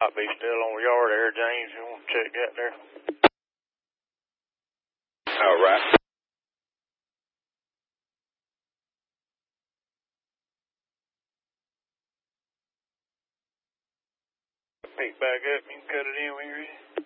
Might be still on the yard there, James. You want to check that there? All right. Pick back up. You can cut it in when you're ready.